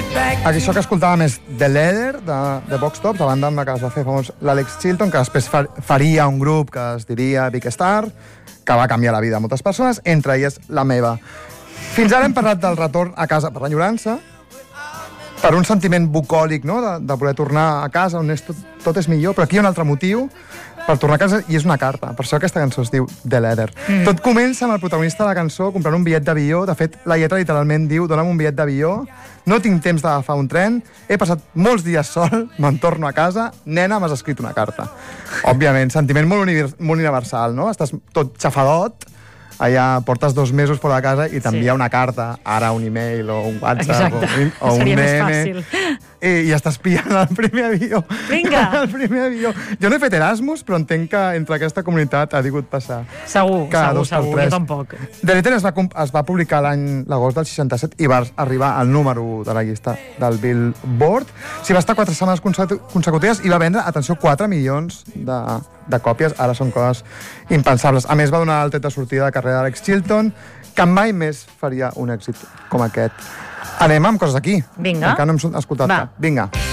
Això que escoltàvem és The Leather, de Vox Top, la banda amb la que es va fer famós l'Alex Chilton, que després faria un grup que es diria Big Star, que va canviar la vida a moltes persones, entre elles la meva. Fins ara hem parlat del retorn a casa per l'enyorança, per un sentiment bucòlic, no?, de voler tornar a casa on tot és millor, però aquí hi ha un altre motiu per tornar a casa, i és una carta. Per això aquesta cançó es diu The Leather. Tot comença amb el protagonista de la cançó comprant un bitllet d'avió. De fet, la lletra literalment diu: dona'm un bitllet d'avió, no tinc temps d'agafar un tren, he passat molts dies sol, me'n torno a casa, nena, m'has escrit una carta. Òbviament, sentiment molt universal, no? Estàs tot xafadot, allà portes 2 mesos fora de casa i t'envia una carta, ara un e-mail o un WhatsApp o un meme, i estàs pillant el primer avió. Vinga! El primer avió. Jo no he fet Erasmus, però entenc que entre aquesta comunitat ha digut passar. Segur, jo tampoc. The Letter es va publicar l'agost del 67 i va arribar al número 1 de la llista del Billboard. S'hi va estar 4 setmanes consecutives i va vendre, atenció, 4 milions de còpies. Ara són coses impensables. A més, va donar el tret de sortida de carrera d'Alex Chilton, que mai més faria un èxit com aquest. Anem amb coses aquí. Vinga. Encara no hem escoltat cap. Vinga.